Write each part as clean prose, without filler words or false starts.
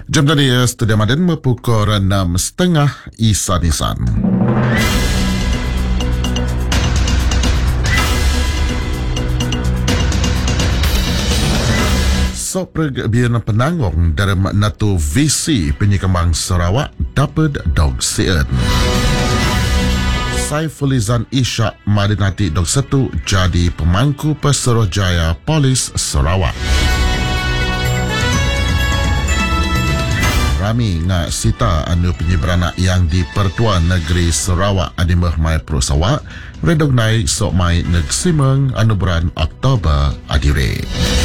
Jam tadi studio Madin pukul 6.30 Isan. Sopreg biar penanggung dari Natu VC Penyekembang Sarawak dapat dog sian. Saifulizan Ishak Madinati Dog 1 jadi pemangku Pesuruhjaya Polis Sarawak. Rami nga sita anu penyeberanak yang di Pertuan Negeri Sarawak adimah mai Prosawak redog naik sok mai nagsimeng anu bulan Oktober adire.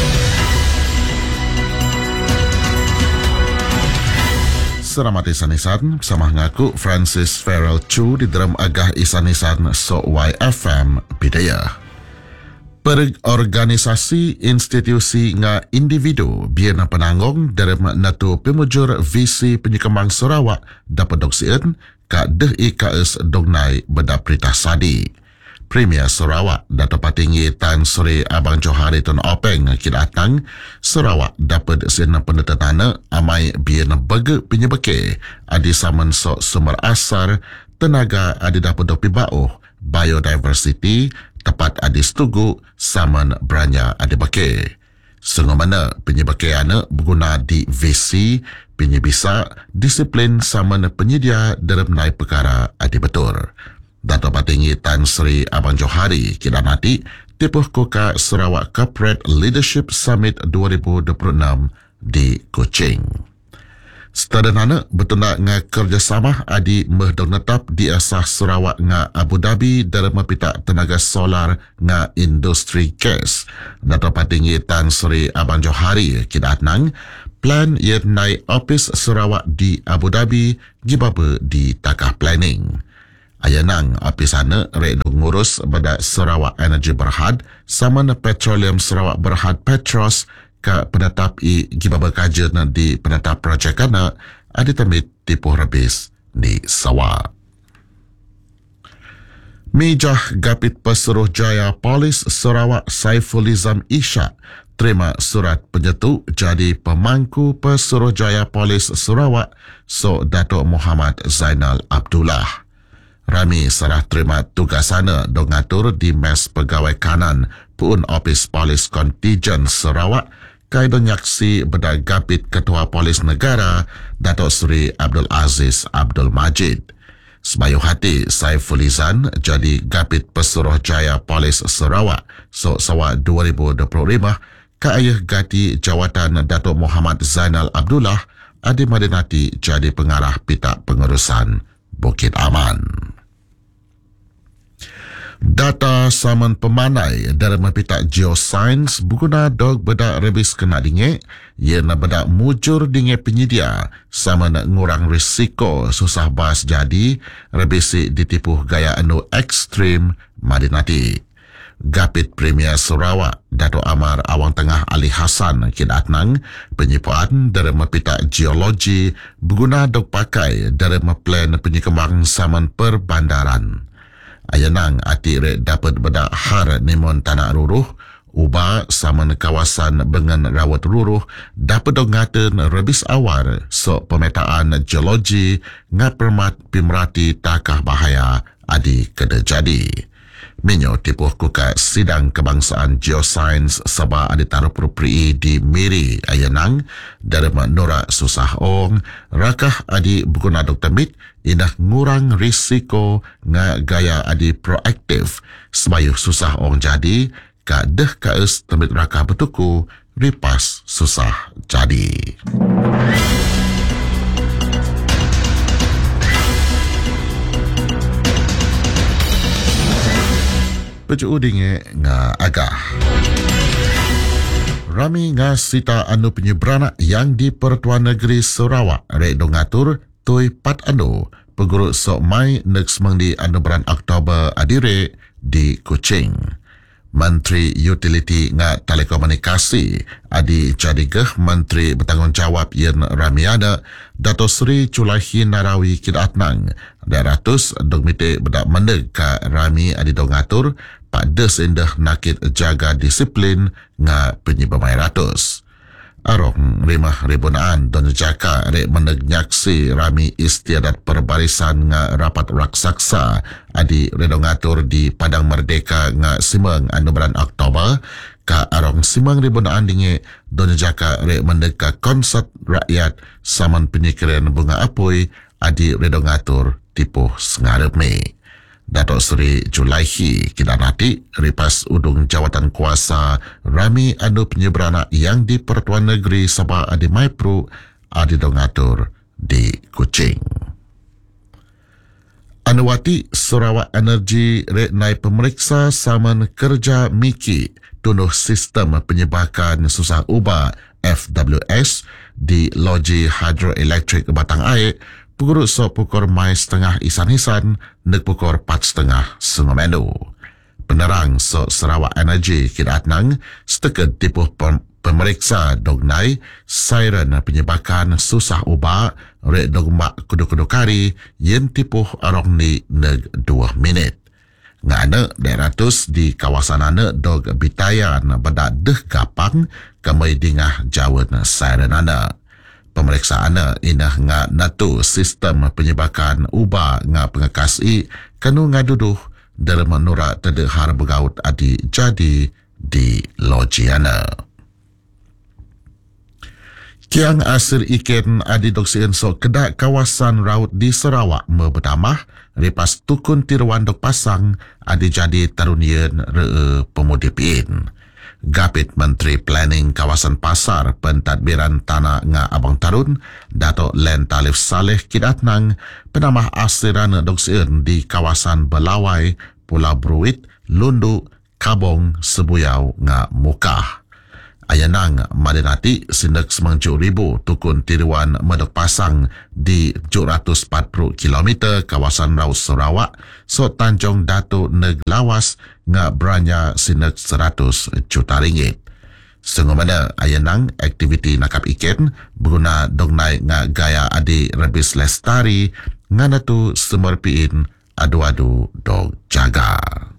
Selamat Isanisan bersama ngaku Francis Farrell Chu di dalam agah Isanisan sok YFM Bidaya. Perorganisasi institusi nga individu biar penanggung dari natu pemujur visi Penyekembang Sarawak dapat doksian ka DIKS Dongnai Bedaprita Sadi. Premier Sarawak Dato' Patinggi Tan Sri Abang Johari Tun Openg kidatang Sarawak dapat sena pendetanana amai biar bege penyebeke adi saman sok sumber asar tenaga adi dapat dopi bauh biodiversity tepat adi setugu saman beranya adi bake. Sungguh mana penyebakeana berguna di VC penyebisa disiplin saman penyedia dalam naik perkara adi betul. Dato' Patinggi Tan Sri Abang Johari kira nanti tipuh koka Sarawak Corporate Leadership Summit 2026 di Kuching. Sederhana betuna nga kerjasama adi mehdong netap di asas Sarawak nga Abu Dhabi dalam mepita tenaga solar nga industri gas. Dato' Patinggi Tan Sri Abang Johari kidatnang plan yang naik ofis Sarawak di Abu Dhabi gibaba di takah planning. Ayanang apisana rek ngurus pada Sarawak Energy Berhad sama Petroleum Sarawak Berhad Petros ka penetap i gibaba kajian di penetap projek kana ada temit tipuh rebis di Sarawak. Mijah Gapit Pesuruhjaya Polis Sarawak Saifulizan Ishak terima surat penyetu jadi pemangku Pesuruhjaya Polis Sarawak so Dato' Muhammad Zainal Abdullah. Rami serah terima tugasana dong ngatur di Mes Pegawai Kanan Puun Ofis Polis Kontijen Sarawak kaidan nyaksi beda Gapit Ketua Polis Negara Dato' Sri Abdul Aziz Abdul Majid. Sebayu hati Saifulizan jadi Gapit Pesuruhjaya Polis Sarawak so Sarawak 2025 ka ayah gati jawatan Dato' Muhammad Zainal Abdullah adi Madinati jadi pengarah pita pengurusan Bukit Aman. Data saman pemanai dalam mepita geoscience berguna dog bedak rebis kena dinge ia na bedak mujur dinge penyedia sama nak ngurang risiko susah bas jadi rebisi ditipuh gaya anu ekstrim Madinati. Gapit Premier Sarawak Dato' Amar Awang Tengah Ali Hassan kidatnang penyipuan dari mepita geologi berguna dok pakai dari meplan penyekembang saman perbandaran. Ayanang atire dapat bedak har nimon tanah ruruh uba saman kawasan bengan rawat ruruh dapat dok ngaten rebis awar so pemetaan geologi ngapermat pimrati takah bahaya adi kena jadi. Minyo tipuh kuka sidang kebangsaan geoscience Sabah adi taruh propri di Miri Ayanang dari Nora Susah Ong rakah adi berguna dok temit indah ngurang risiko nga gaya adi proaktif sebayu Susah Ong jadi ka deh kaes temit rakah betuku ripas susah jadi. Pecu dinge nga agah. Rami nga sita anu penyeberanak yang di Pertuan Negeri Sarawak rek dong ngatur toi pat anu peguruk sok mai next mengdi anu bulan Oktober adire di Kuching. Menteri Utility nga Telekomunikasi adi jadigeh Menteri Bertanggungjawab Yen Ramiana Dato' Sri Chulahi Narawi kidatnang daratus dong mite bedak mendeg ka Rami adi dong ngatur pada sendah nakit jaga disiplin nga penyebamai ratus. Arong rimah ribunaan don jaka rek menegnaksi rami istiadat perbarisan nga rapat raksasa adi redo ngatur di Padang Merdeka nga simeng anu bulan Oktober ka arong simeng ribunaan dinge don jaka rek mendeka konsert rakyat saman penyikiran bunga apoi adi redo ngatur tipuh sengarep Mei. Datuk Seri Julaihi Kidanati ripas udung jawatan kuasa rami anu penyeberana yang di Pertuan Negeri Sabah adi Maipru adi dongatur di Kuching. Anuwati Sarawak Energy reknai pemeriksa saman kerja Miki tunuh sistem penyebakan susah ubah FWS di Loji Hydroelektrik Batang Air pukul pukul mai setengah isan-isan nek pukul 4.30 Sengomenu. Penerang Sarawak Energy kidatnang steked tipuh pemeriksa dognai siren penyebakan susah ubah rek dogmak kudu-kudu kari yen tipuh arong ni neg 2 minit. Ngana daeratus di kawasan ane dog bitayan bedak deh gapang kamai dingah jawon siren ane. Pemeriksaan inah nga natu sistem penyebakan ubah nga pengekasi kanu ngaduduh dalam menura tedehar begaut adi jadi di lojiana. Kiang asir iken adi doksien so kedak kawasan raut di Sarawak bertamah ripas tukun tiruan dok pasang adi jadi tarunian re pemudipin. Gapit Menteri Planning Kawasan Pasar Pentadbiran Tanah nga Abang Tarun, Dato' Len Talif Saleh kidatnang penamah asiran doksien di kawasan Belawai, Pulau Bruit, Lundu, Kabong, Sebuyau nga Mukah. Ayanang Madinati sindak 90,000 tukun tiruan medok pasang di 740 km kawasan Raut Sarawak so Tanjung Dato' Neg Lawas nga beranya sindak 100 juta ringgit. Sengomana ayanang aktiviti nakap iken berguna dongnai nga gaya adi rebis lestari nga natu semerpiin adu-adu dog jaga.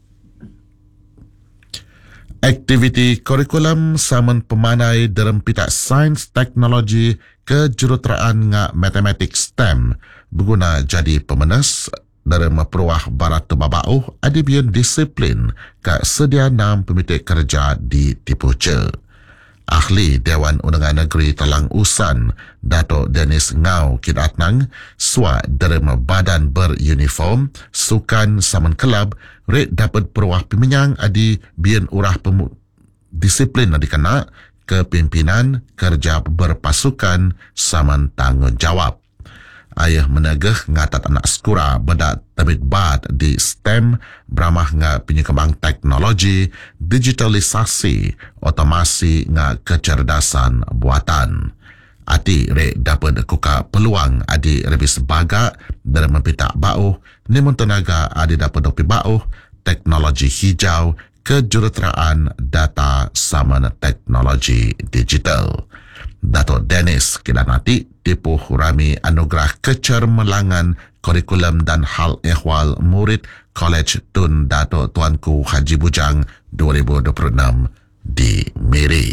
Aktiviti kurikulum saman pemanai dalam pitak sains teknologi kejuruteraan nga matematik STEM berguna jadi pemenes dalam peruah barat tebabauh adibian disiplin ke sedia 6 pemitik kerja di Tipuce. Ahli Dewan Undangan Negeri Talang Usan, Dato' Dennis Ngau kidatnang, swa dalam badan beruniform, sukan saman kelab, rek dapat peruah peminyang adi bian urah disiplin dikena kepimpinan kerja berpasukan saman tanggungjawab. Ayah menegah ngatat anak skura bedak tabit bat di STEM beramah nga penyekembang teknologi, digitalisasi, otomasi nga kecerdasan buatan. Ati rek dapat kuka peluang adi rebis baga dalam mempitak bauh, nimun tenaga adi dapat dopi bauh, teknologi hijau, kejuruteraan data sama teknologi digital. Dato' Dennis kidanati tipuh rami anugerah kecermelangan kurikulum dan hal ehwal murid College Tun Dato' Tuanku Haji Bujang 2026 di Miri.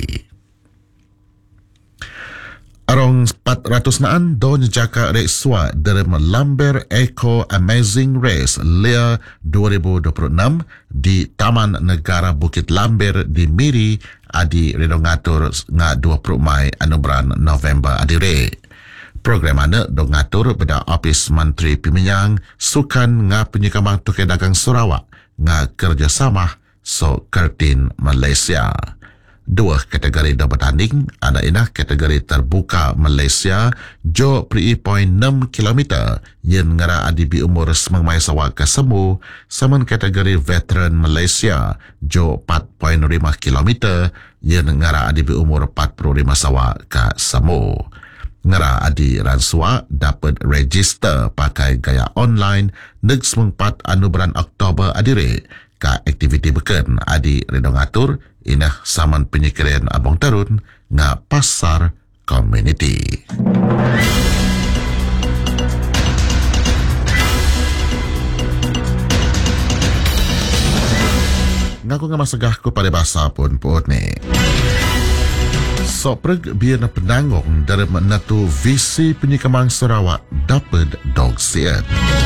Arong 400 naan don jaka rekswa dalam Lamber Eco Amazing Race LEA 2026 di Taman Negara Bukit Lamber di Miri adi redo ngatur nga 20 Mai anuberan November adire. Program ane do ngatur pada Ofis Menteri Peminyang Sukan nga Penyekambang Tukai Dagang Sarawak nga kerjasama so Kertin Malaysia. 2 kategori dah bertanding, ada inah kategori terbuka Malaysia jo 3.6 km yang ngara adibi umur semangmai sawak ke semu, saman kategori veteran Malaysia jo 4.5 km yang ngara adibi umur 45 sawak ke semu. Ngara adi ransua dapat register pakai gaya online neg 4 anuberan Oktober adire ka aktiviti beken adi redo ngatur inah saman penyekirian Abang Tarun nga pasar community. Ngaku nga masagah ko pada bahasa pun ni. Sopreg biar na pendanggong dari menatu visi penyikemang Sarawak dapat dog siat.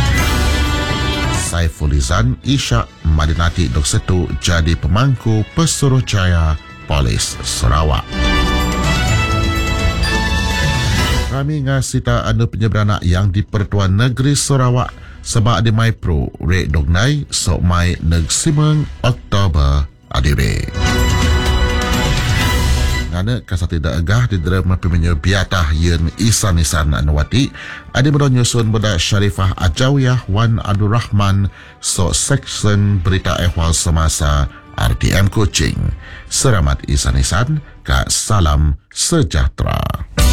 Saifulizan Isyak Madinati Dok Setu jadi pemangku Pesuruhjaya Polis Sarawak. Kami ngasita anu penyeberana yang di Pertuan Negeri Sarawak sebab di Mai Pro Rek Dognai sok Mai Negsimeng Oktober adire. Ngana kasat tidak agah di dalam pemenyo biatah yen isan-isan anwati adi beron nyusun budak Syarifah Ajawiyah Wan Abdul Rahman so section berita ehwal semasa RTM Kuching. Selamat isan-isan ka salam sejahtera.